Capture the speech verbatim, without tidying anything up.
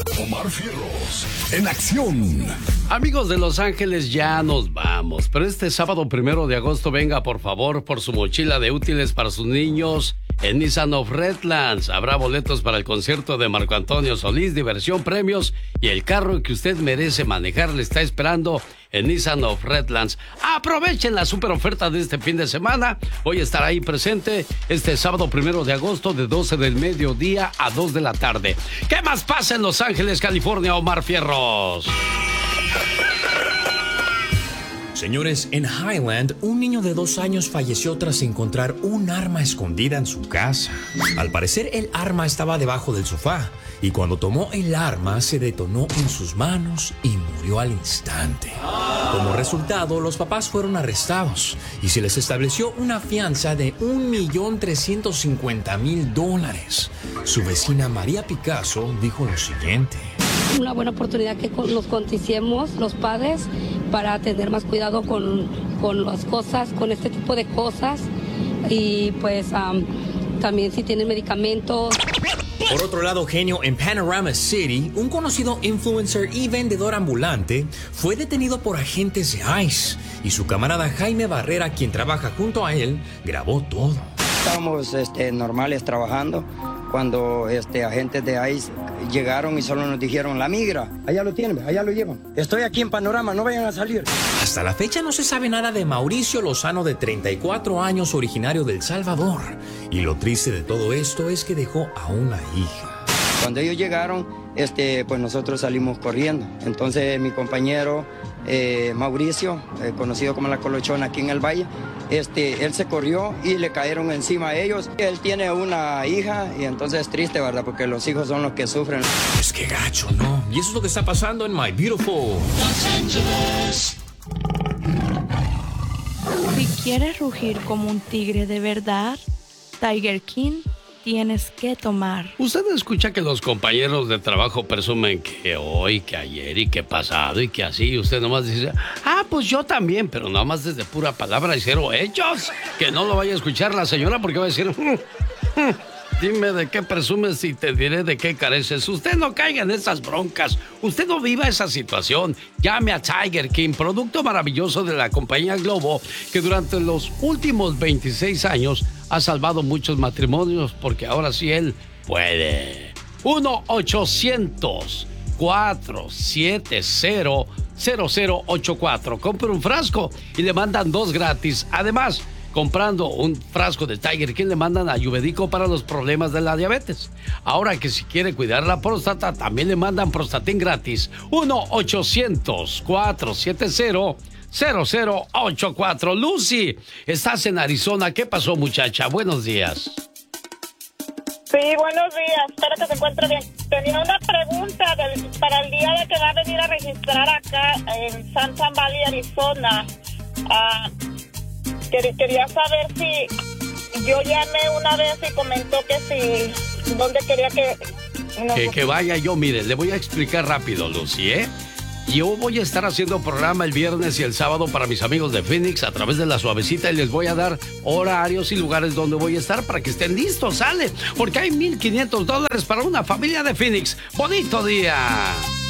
Omar Fierros, en acción. Amigos de Los Ángeles, ya nos vamos. Pero este sábado primero de agosto, venga por favor por su mochila de útiles para sus niños en Nissan of Redlands. Habrá boletos para el concierto de Marco Antonio Solís, diversión, premios y el carro que usted merece manejar le está esperando en Nissan of Redlands. Aprovechen la super oferta de este fin de semana. Voy a estar ahí presente este sábado primero de agosto de doce del mediodía a dos de la tarde. ¿Qué más pasa en Los Ángeles, California, Omar Fierros? Señores, en Highland, un niño de dos años falleció tras encontrar un arma escondida en su casa. Al parecer, el arma estaba debajo del sofá y cuando tomó el arma se detonó en sus manos y murió al instante. Como resultado, los papás fueron arrestados y se les estableció una fianza de un millón trescientos cincuenta mil dólares. Su vecina María Picasso dijo lo siguiente. Una buena oportunidad que nos concienticemos los padres para tener más cuidado con, con las cosas, con este tipo de cosas y pues um, también si tienen medicamentos. Por otro lado, genio, en Panorama City, un conocido influencer y vendedor ambulante fue detenido por agentes de ICE y su camarada Jaime Barrera, quien trabaja junto a él, grabó todo. Estábamos este, normales trabajando cuando este, agentes de ICE llegaron y solo nos dijeron, la migra, allá lo tienen, allá lo llevan. Estoy aquí en Panorama, no vayan a salir. Hasta la fecha no se sabe nada de Mauricio Lozano, de treinta y cuatro años, originario de El Salvador. Y lo triste de todo esto es que dejó a una hija. Cuando ellos llegaron, este, pues nosotros salimos corriendo. Entonces mi compañero eh, Mauricio, eh, conocido como La Colochona aquí en el Valle, este, él se corrió y le cayeron encima a ellos. Él tiene una hija y entonces es triste, ¿verdad? Porque los hijos son los que sufren. Es que gacho, ¿no? Y eso es lo que está pasando en My Beautiful Los Angeles. Si quieres rugir como un tigre de verdad, Tiger King tienes que tomar. Usted escucha que los compañeros de trabajo presumen que hoy, que ayer y que pasado y que así. Y usted nomás dice, ah, pues yo también, pero nada más desde pura palabra y cero hechos. Que no lo vaya a escuchar la señora porque va a decir, mm, mm, dime de qué presumes y te diré de qué careces. Usted no caiga en esas broncas. Usted no viva esa situación. Llame a Tiger King, producto maravilloso de la compañía Globo, que durante los últimos veintiséis años ha salvado muchos matrimonios, porque ahora sí él puede. uno ochocientos, cuatro siete cero, cero cero ocho cuatro. Compre un frasco y le mandan dos gratis. Además, comprando un frasco de Tiger King le mandan ayurvédico para los problemas de la diabetes. Ahora que si quiere cuidar la próstata, también le mandan Prostatin gratis. uno ochocientos, cuatro siete cero, cero cero ocho cuatro. Lucy, estás en Arizona. ¿Qué pasó, muchacha? Buenos días. Sí, buenos días. Espero que se encuentre bien. Tenía una pregunta del, para el día de que va a venir a registrar acá en Santa Valley, Arizona. Uh, quer, quería saber si yo llamé una vez y comentó que si, dónde quería que... No, que, que vaya yo, mire, le voy a explicar rápido, Lucy, ¿eh? Yo voy a estar haciendo programa el viernes y el sábado para mis amigos de Phoenix a través de La Suavecita y les voy a dar horarios y lugares donde voy a estar para que estén listos, ¿sale? Porque hay mil quinientos dólares para una familia de Phoenix. ¡Bonito día!